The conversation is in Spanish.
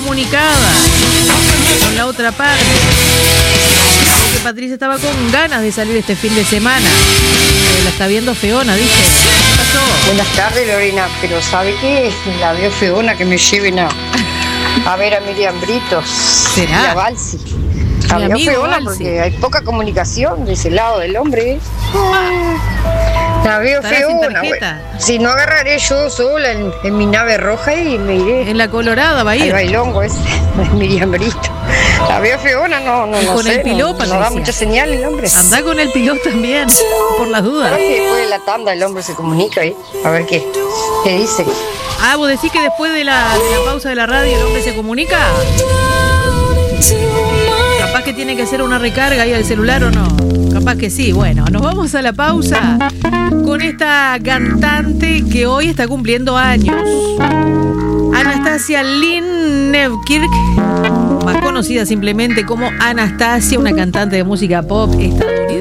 comunicada con la otra parte. Porque Patricia estaba con ganas de salir este fin de semana. La está viendo feona, dice. ¿Qué pasó? Buenas tardes, Lorena, pero ¿sabe qué? La veo feona que me lleven a ver a Miriam Britos. ¿Será? Y a Balsi. La veo feona Balsi, porque hay poca comunicación de ese lado del hombre. La veo feona. Bueno, si no agarraré yo sola en mi nave roja y me iré. En la Colorada va a ir. El bailongo es Miriam Brito. La veo feona, no con sé. El piloto, no da mucha señal el hombre. Anda con el piloto también, por las dudas. Creo que después de la tanda el hombre se comunica ahí. A ver qué dice. Ah, ¿vos decís que después de la pausa de la radio el hombre se comunica? Capaz que tiene que hacer una recarga ahí al celular o no. Capaz que sí. Bueno, nos vamos a la pausa con esta cantante que hoy está cumpliendo años. Anastasia Lynn Nevkirk, más conocida simplemente como Anastasia, una cantante de música pop estadounidense.